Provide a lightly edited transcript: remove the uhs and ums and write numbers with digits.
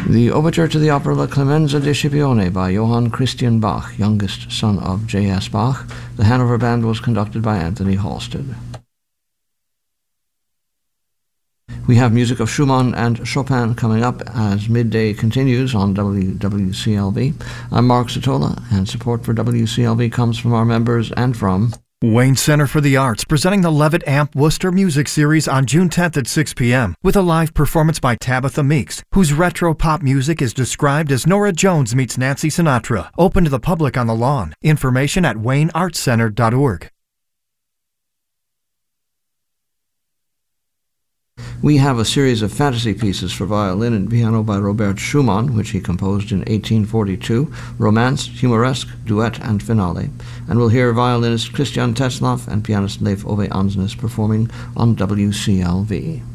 The overture to the opera La Clemenza di Scipione by Johann Christian Bach, youngest son of J.S. Bach. The Hanover Band was conducted by Anthony Halstead. We have music of Schumann and Chopin coming up as midday continues on WWCLV. I'm Mark Satola, and support for WCLV comes from our members and from Wayne Center for the Arts, presenting the Levitt Amp Worcester Music Series on June 10th at 6 p.m. with a live performance by Tabitha Meeks, whose retro pop music is described as Norah Jones meets Nancy Sinatra. Open to the public on the lawn. Information at wayneartscenter.org. We have a series of fantasy pieces for violin and piano by Robert Schumann, which he composed in 1842, romance, humoresque, duet, and finale. And we'll hear violinist Christian Tetzlaff and pianist Leif Ove Ansnes performing on WCLV.